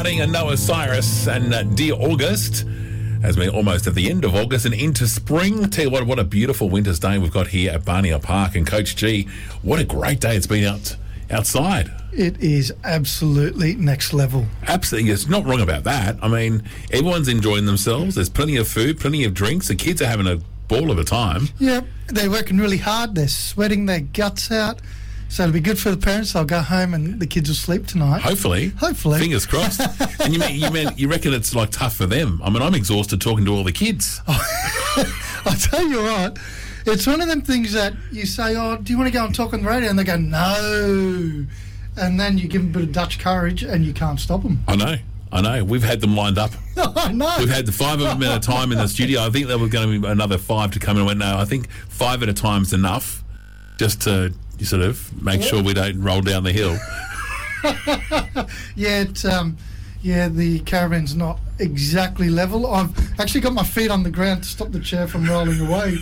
starting Noah Cyrus and Dear August, as we're almost at the end of August and into spring. Tell you what a beautiful winter's day we've got here at Barnier Park. And Coach G, what a great day it's been outside. It is absolutely next level. Absolutely. It's not wrong about that. I mean, everyone's enjoying themselves. There's plenty of food, plenty of drinks. The kids are having a ball of a time. Yeah, they're working really hard. They're sweating their guts out. So it'll be good for the parents. They'll go home and the kids will sleep tonight. Hopefully. Fingers crossed. And you reckon it's like tough for them? I mean, I'm exhausted talking to all the kids. I'll tell you what, it's one of them things that you say, oh, do you want to go and talk on the radio? And they go, no. And then you give them a bit of Dutch courage and you can't stop them. I know. We've had them lined up. I know. We've had the 5 of them at a time in the studio. I think there was going to be another 5 to come in. I went, no, I think 5 at a time's enough, just to sort of make sure we don't roll down the hill. The caravan's not exactly level. I've actually got my feet on the ground to stop the chair from rolling away.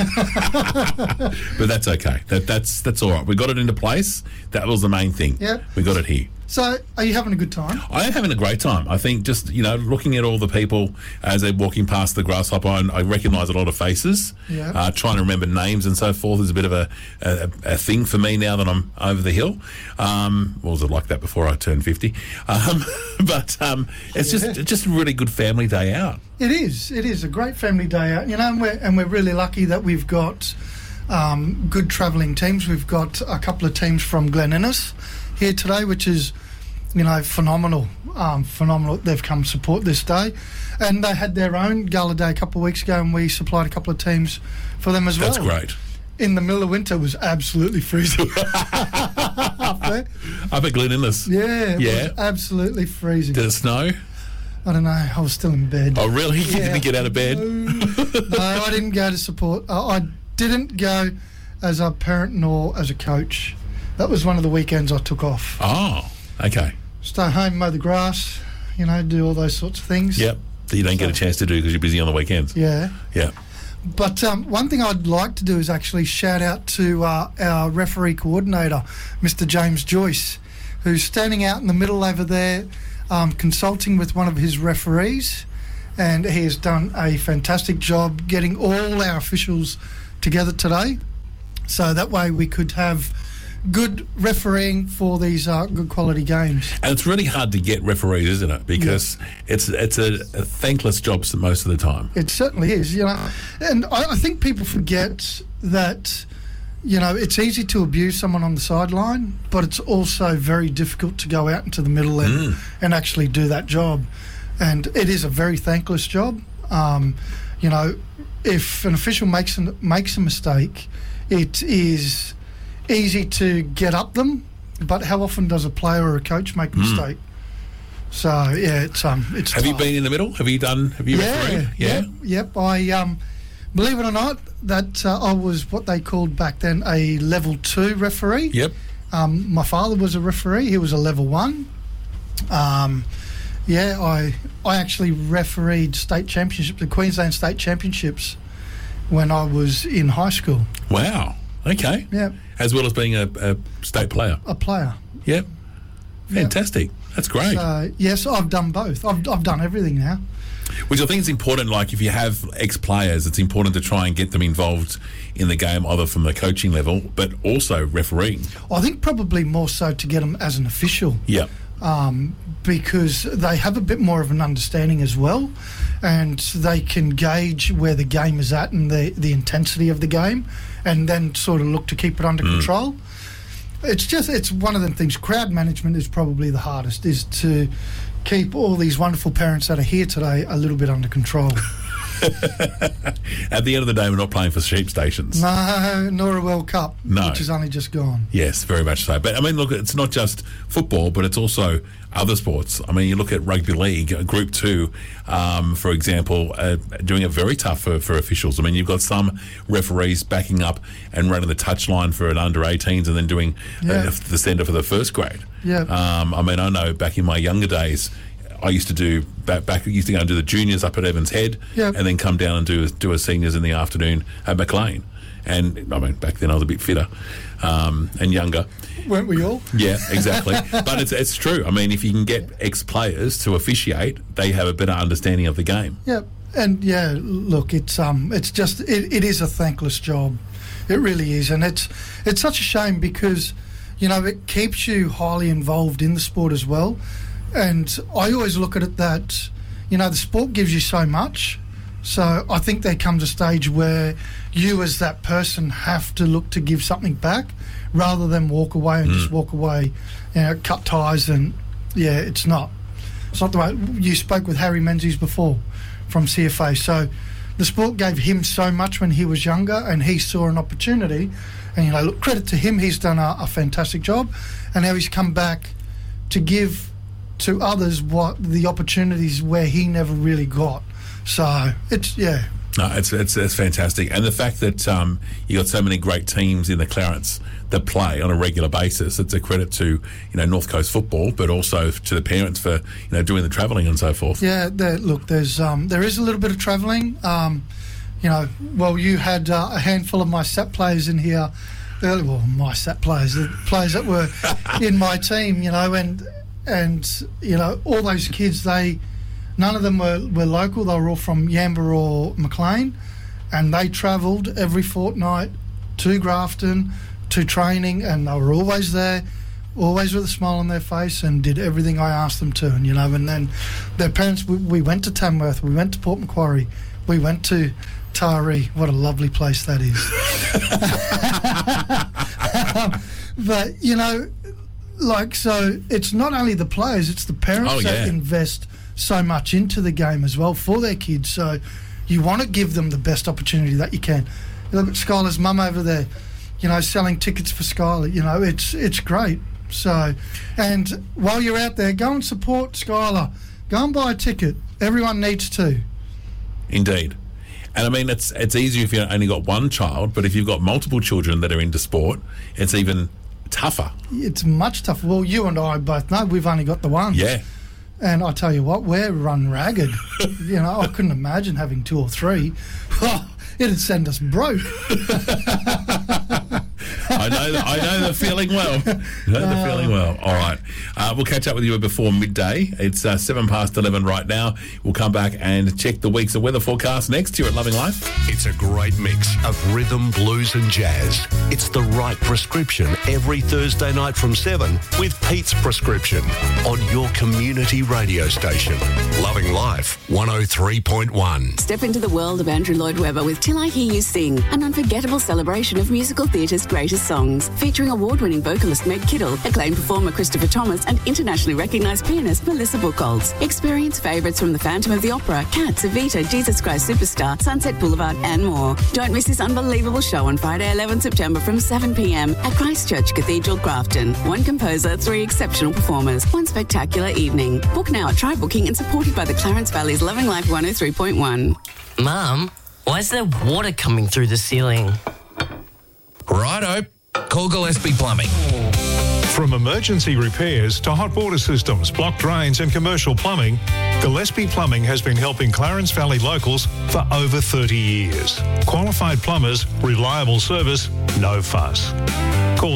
But that's okay. That's all right. We got it into place. That was the main thing. Yeah. We got it here. So, are you having a good time? I am having a great time. I think just, looking at all the people as they're walking past the grasshopper, I recognise a lot of faces. Yeah. Trying to remember names and so forth is a bit of a thing for me now that I'm over the hill. Was it like that before I turned 50? It's just a really good family day out. It is a great family day out, and we're really lucky that we've got good travelling teams. We've got a couple of teams from Glen Innes here today, which is phenomenal. They've come support this day, and they had their own gala day a couple of weeks ago, and we supplied a couple of teams for them as well. That's great. In the middle of winter, it was absolutely freezing up there. Up at Glen Innes. Yeah, it was absolutely freezing. Did it snow? I don't know. I was still in bed. Oh, really? You didn't get out of bed? No, I didn't go to support. I didn't go as a parent nor as a coach. That was one of the weekends I took off. Oh, okay. Stay home, mow the grass, do all those sorts of things. Yep. That you don't get a chance to do because you're busy on the weekends. Yeah. Yeah. But one thing I'd like to do is actually shout out to our referee coordinator, Mr. James Joyce, who's standing out in the middle over there consulting with one of his referees, and he has done a fantastic job getting all our officials together today, so that way we could have good refereeing for these good quality games. And it's really hard to get referees, isn't it? Because it's a thankless job most of the time. It certainly is, And I think people forget that, it's easy to abuse someone on the sideline, but it's also very difficult to go out into the middle and actually do that job. And it is a very thankless job. If an official makes a mistake, it is easy to get up them, but how often does a player or a coach make a mistake? So it's Have tough. you been in the middle? Have you refereed? Yep. I believe it or not, that I was what they called back then a level 2 referee. Yep. My father was a referee. He was a level 1. I actually refereed state championships, the Queensland state championships, when I was in high school. Wow. Okay. Yeah. As well as being a state player. A player. Yep. Fantastic. That's great. So, yes, I've done both. I've done everything now. Which I think is important, like if you have ex-players, it's important to try and get them involved in the game, either from the coaching level, but also refereeing. I think probably more so to get them as an official. Yeah. Because they have a bit more of an understanding as well, and they can gauge where the game is at and the intensity of the game, and then sort of look to keep it under control. It's one of them things. Crowd management is probably the hardest, is to keep all these wonderful parents that are here today a little bit under control. At the end of the day, we're not playing for sheep stations. No, nor a World Cup, which has only just gone. Yes, very much so. But, I mean, look, it's not just football, but it's also other sports. I mean, you look at rugby league, Group 2, for example, doing it very tough for officials. I mean, you've got some referees backing up and running the touchline for an under-18s and then doing the centre for the first grade. Yeah. I mean, I know back in my younger days, I used to do used to go and do the juniors up at Evans Head, and then come down and do a seniors in the afternoon at Maclean. And, I mean, back then I was a bit fitter and younger. Weren't we all? Yeah, exactly. But it's true. I mean, if you can get ex-players to officiate, they have a better understanding of the game. Yeah, and look, it is a thankless job. It really is, and it's such a shame because, it keeps you highly involved in the sport as well. And I always look at it that, the sport gives you so much. So I think there comes a stage where you as that person have to look to give something back rather than walk away and just walk away, cut ties and, it's not the way. You spoke with Harry Menzies before from CFA. So the sport gave him so much when he was younger and he saw an opportunity. And, look, credit to him, he's done a fantastic job. And now he's come back to give to others what the opportunities where he never really got. So it's No, it's fantastic, and the fact that you got so many great teams in the Clarence that play on a regular basis. It's a credit to North Coast football, but also to the parents for doing the travelling and so forth. Yeah, there is a little bit of travelling. You had a handful of my SAP players in here earlier. Well, my SAP players, the players that were in my team, and all those kids, none of them were local. They were all from Yamba or Maclean, and they travelled every fortnight to Grafton to training, and they were always there, always with a smile on their face, and did everything I asked them to. And then their parents, we went to Tamworth, we went to Port Macquarie, we went to Taree. What a lovely place that is. But so it's not only the players, it's the parents that invest so much into the game as well for their kids. So you want to give them the best opportunity that you can. You look at Skylar's mum over there, selling tickets for Skylar. It's great. So, and while you're out there, go and support Skylar. Go and buy a ticket. Everyone needs to. Indeed. And I mean, it's easier if you've only got one child, but if you've got multiple children that are into sport, it's even tougher. It's much tougher. Well, you and I both know we've only got the one. Yeah. And I tell you what, we're run ragged. I couldn't imagine having two or three. It'd send us broke. I know the feeling well. All right. We'll catch up with you before midday. It's 11:07 right now. We'll come back and check the week's weather forecast next here at Loving Life. It's a great mix of rhythm, blues and jazz. It's the right prescription every Thursday night from 7 with Pete's Prescription on your community radio station. Loving Life 103.1. Step into the world of Andrew Lloyd Webber with Till I Hear You Sing, an unforgettable celebration of musical theatre's greatest songs, featuring award-winning vocalist Meg Kittle, acclaimed performer Christopher Thomas, and internationally recognised pianist Melissa Buchholz. Experience favourites from The Phantom of the Opera, Cats, Evita, Jesus Christ Superstar, Sunset Boulevard, and more. Don't miss this unbelievable show on Friday, 11 September from 7 p.m. at Christchurch Cathedral, Grafton. One composer, 3 exceptional performers, one spectacular evening. Book now at Try Booking and supported by the Clarence Valley's Loving Life 103.1. Mum, why is there water coming through the ceiling? Righto. Call Gillespie Plumbing. From emergency repairs to hot water systems, blocked drains and commercial plumbing, Gillespie Plumbing has been helping Clarence Valley locals for over 30 years. Qualified plumbers, reliable service, no fuss. Call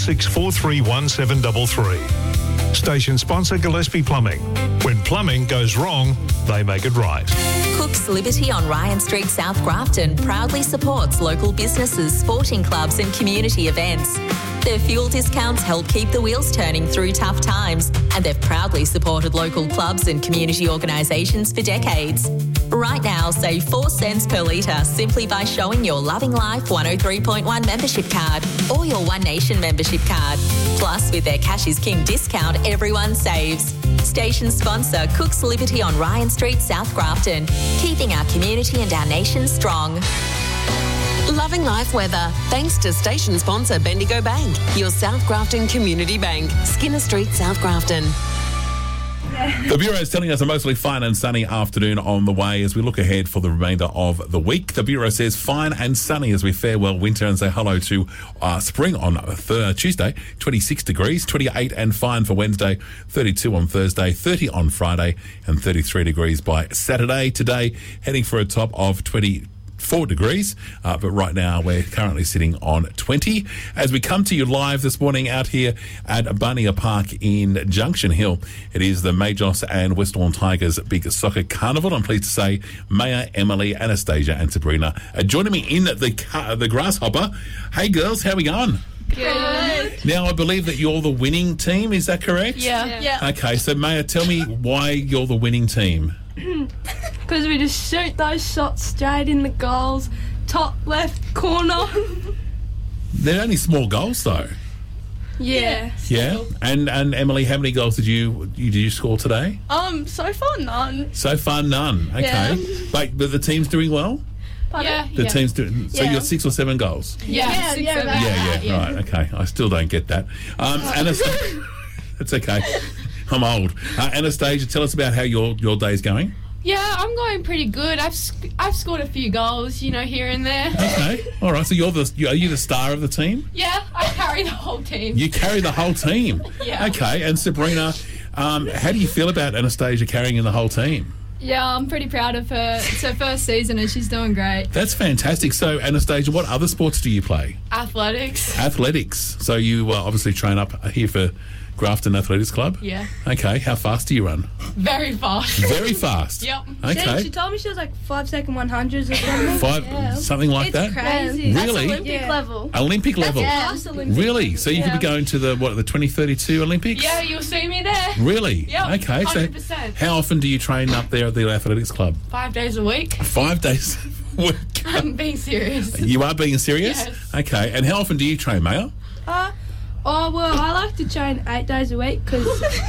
66431733. Station sponsor Gillespie Plumbing. When plumbing goes wrong, they make it right. Cook's Liberty on Ryan Street, South Grafton proudly supports local businesses, sporting clubs and community events. Their fuel discounts help keep the wheels turning through tough times, and they've proudly supported local clubs and community organisations for decades. Right now, save 4 cents per litre simply by showing your Loving Life 103.1 membership card or your One Nation membership card. Plus, with their Cash is King discount, everyone saves. Station sponsor Cook's Liberty on Ryan Street, South Grafton, keeping our community and our nation strong. Loving Life weather, thanks to station sponsor Bendigo Bank, your South Grafton Community Bank, Skinner Street, South Grafton. The Bureau is telling us a mostly fine and sunny afternoon on the way as we look ahead for the remainder of the week. The Bureau says fine and sunny as we farewell winter and say hello to spring on Tuesday, 26 degrees, 28 and fine for Wednesday, 32 on Thursday, 30 on Friday and 33 degrees by Saturday. Today, heading for a top of 24 4 degrees, but right now we're currently sitting on 20. As we come to you live this morning out here at Bunia Park in Junction Hill, it is the Majos and Westlawn Tigers Big Soccer Carnival. I'm pleased to say Maya, Emily, Anastasia and Sabrina are joining me in the Grasshopper. Hey girls, how are we going? Good. Now, I believe that you're the winning team, is that correct? Yeah. Okay, so Maya, tell me why you're the winning team. Because we just shoot those shots straight in the goals, top left corner. They're only small goals, though. Yeah. Yeah? And Emily, how many goals did you score today? So far none. So far, none. Okay. Yeah. But the team's doing well? Yeah. The team's doing... So you're 6 or 7 goals? Yeah. Right, okay. I still don't get that. Anastasia... It's okay. I'm old. Anastasia, tell us about how your day's going. Yeah, I'm going pretty good. I've scored a few goals, here and there. Okay. All right. So are you the star of the team? Yeah, I carry the whole team. You carry the whole team? Yeah. Okay. And Sabrina, how do you feel about Anastasia carrying in the whole team? Yeah, I'm pretty proud of her. It's her first season and she's doing great. That's fantastic. So, Anastasia, what other sports do you play? Athletics. Athletics. So you obviously train up here for Grafton Athletics Club? Yeah. Okay. How fast do you run? Very fast. Very fast? Yep. Okay. She told me she was like 5-second 100s or something. Something like that? It's crazy. Really? That's Olympic level. Olympic level? That's Olympic. Really? So you could be going to the 2032 Olympics? Yeah, you'll see me there. Really? Yep. Okay. 100%. So how often do you train up there at the Athletics Club? 5 days a week. 5 days a week? I'm being serious. You are being serious? Yes. Okay. And how often do you train, Maya? Well, I like to train 8 days a week because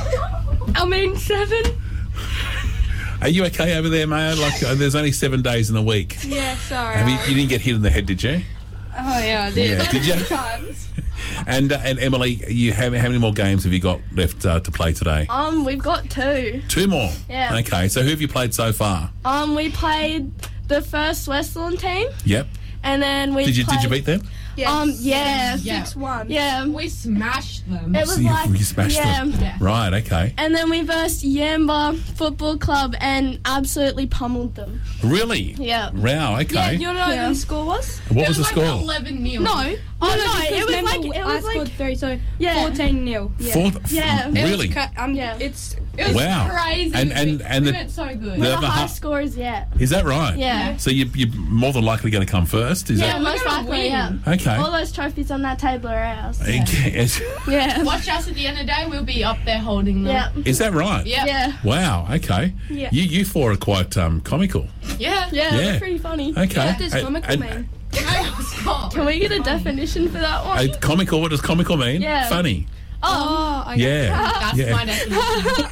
7. Are you okay over there, Maya? There's only 7 days in a week. Yeah, sorry. You didn't get hit in the head, did you? Oh yeah, I did. Yeah, did you? Times. And Emily, how many more games have you got left to play today? We've got 2. 2 more? Yeah. Okay, so who have you played so far? We played the first Westlawn team, Yep. and then we Did you beat them? Yes. Yeah. 6-1. Yeah. We smashed them. It was So you smashed them. Yeah. Right, okay. And then we versed Yamba Football Club and absolutely pummeled them. Really? Yeah. Wow, okay. Yeah, you know what the score was? What was the Like score? 11-0. No. Oh, no, it was like 3, so yeah. 14-0. Yeah. Really? Yeah. It was Wow. crazy. And we the, went so good. We're the the high half- scorers yet. is that right? Yeah. So you're more than likely going to come first? Is Yeah, that most gonna likely, win. yeah. okay? All those trophies on that table are ours. Okay. Yeah. Watch us at the end of the day. We'll be up there holding them. Yeah. Is that right? Yeah. Yeah. Wow. Okay. Yeah. You four are quite comical. Yeah. Yeah, Yeah. they're pretty funny. Okay. What does comical mean? Can we get a definition for that one? Comical. What does comical mean? Yeah. Funny. Yeah. That's Yeah. my definition.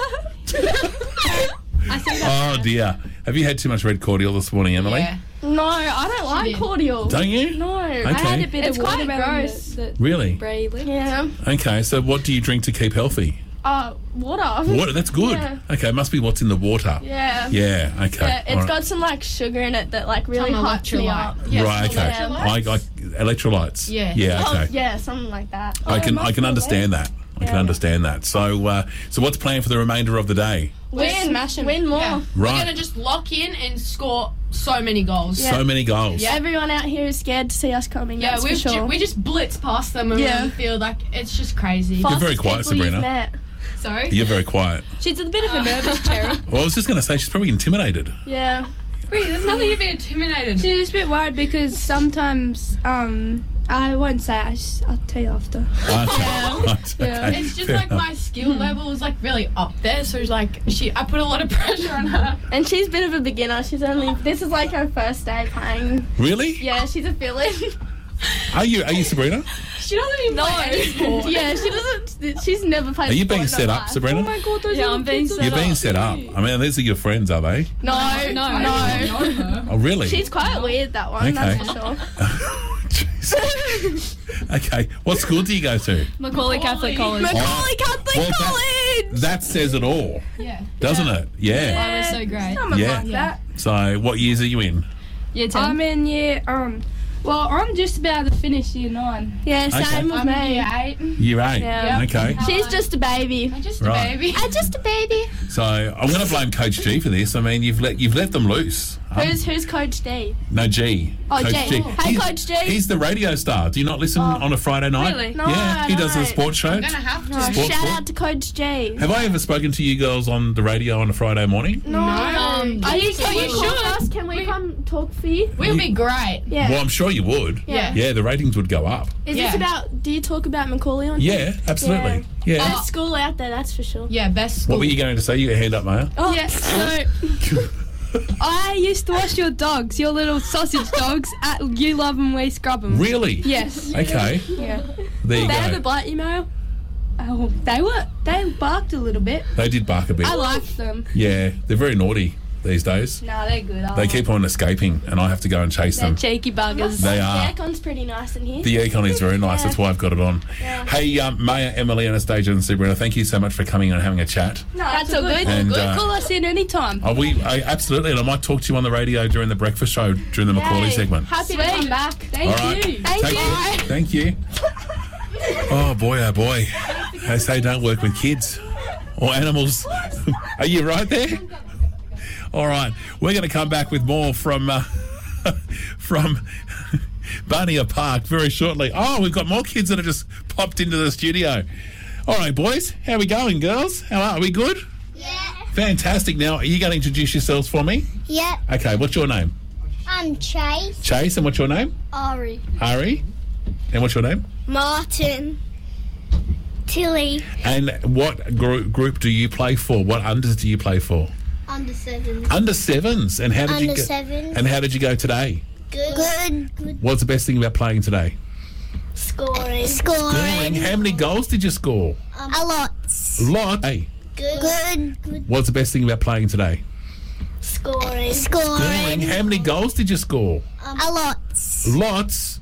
I see that. Oh dear. Have you had too much red cordial this morning, Emily? Yeah. No, I don't like did. cordial. Don't you? No. Okay. I had a bit It's of quite watermelon gross. that Really? Bray lived. Yeah. Okay. So what do you drink to keep healthy? Water. Water. That's good. Yeah. Okay. It must be what's in the water. Yeah. Yeah. Okay. Yeah, it's All right. got some like sugar in it that like really Some hypes me electrolyte. up. Yeah, right. some Okay. electrolytes. Electrolytes. Yeah. Yeah. Oh, Okay. yeah, something like that. I can understand that. I can Yeah. understand that. So what's planned for the remainder of the day? Win more. Yeah. We're Right. going to just lock in and score so many goals. Yeah. So many goals. Yeah. Everyone out here is scared to see us coming. Yeah, that's for sure. we just blitz past them and Yeah. we feel like it's just crazy. You're very Fastest quiet, people you've Sabrina. met. Sorry? You're very quiet. She's a bit of a nervous cherry. Well, I was just going to say she's probably intimidated. Yeah. Wait, there's nothing to be intimidated. She's just a bit worried because sometimes, I won't say it. I'll tell you after. Right, Yeah. okay, It's just fair like enough. my skill level is like really up there, so it's like I put a lot of pressure on her. And she's a bit of a beginner. This is like her first day playing. Really? Yeah, she's a fill-in. Are you Sabrina? She doesn't even play any sport. Yeah, she doesn't. She's never played. Are you sport being in set her up, life. Sabrina? Oh my god, those Yeah, little I'm being kids are set You're being set up. I mean, these are your friends, are they? No. Oh, really? She's quite weird, that one. That's for sure. Jeez. Okay. What school do you go to? Macaulay Catholic College. Macaulay Catholic Well, College. That says it all, Yeah. doesn't it? Yeah. That was so great. Something Yeah. like that. So, what years are you in? Year 10. I'm in year Well, I'm just about to finish year 9. Yeah, same with I'm me. year 8. Year 8. Yeah. Okay. She's just a baby. I'm just Right. a baby. I'm just a baby. So I'm going to blame Coach G for this. I mean, you've let them loose. Who's Coach D? No, G. Oh, Coach G. Hey, He's- Coach G. He's the radio star. Do you not listen on a Friday night? Really? Yeah, he does a sports show. I'm gonna have to. Oh, Sport. shout out to Coach G. Have I ever spoken to you girls on the radio on a Friday morning? No. Are you should. us? Can we come talk for you? We'll be great. Yeah. Well, I'm sure you would. Yeah. Yeah, the ratings would go up. Is Yeah. this about? Do you talk about Macaulay on? Yeah, absolutely. Yeah. Best school out there, that's for sure. Yeah, best school. What were you going to say? You got your hand up, Maya. Oh, yeah. So I used to wash your dogs, your little sausage dogs, at You Love 'Em, We Scrub 'Em. Really? Yes. Okay. Yeah. There you They ever go. bite you, Mayo? Oh, they barked a little bit. They did bark a bit. I liked them. Yeah, they're very naughty these days. No, they're good. I They like keep on escaping, and I have to go and chase They're them. cheeky buggers. They The are. aircon's pretty nice in here. The aircon is very nice. Yeah. That's why I've got it on. Yeah. Hey, Maya, Emily, Anastasia, and Sabrina, thank you so much for coming and having a chat. No, that's all good. And, Call us in anytime. Absolutely, and I might talk to you on the radio during the breakfast show during the Macaulay Yay. segment. Happy to come back. Thank All right. you. Thank Take you. care. Thank you. Oh boy, oh boy. They say don't work with kids or animals. Are you right there? All right, we're going to come back with more from Barnier Park very shortly. Oh, we've got more kids that have just popped into the studio. All right, boys, how are we going, girls? How are we? Good? Yeah. Fantastic. Now, are you going to introduce yourselves for me? Yeah. Okay, what's your name? I'm Chase. Chase, and what's your name? Ari. Ari, and what's your name? Martin. Tilly. And what group do you play for? What unders do you play for? Under 7. Under 7s. And how did you Under go? 7s. And how did you go today? Good. Good. What's the best thing about playing today? Scoring. Scoring. How many goals did you score? A lot. Lot. Hey, Good. what's the best thing about playing today? Scoring. Scoring. How many goals did you score? A lot. Lots.